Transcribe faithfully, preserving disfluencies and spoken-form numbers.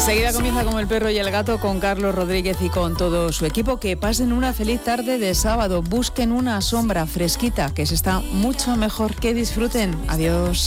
Enseguida comienza Como el perro y el gato con Carlos Rodríguez y con todo su equipo. Que pasen una feliz tarde de sábado. Busquen una sombra fresquita, que se está mucho mejor. Que disfruten. Adiós.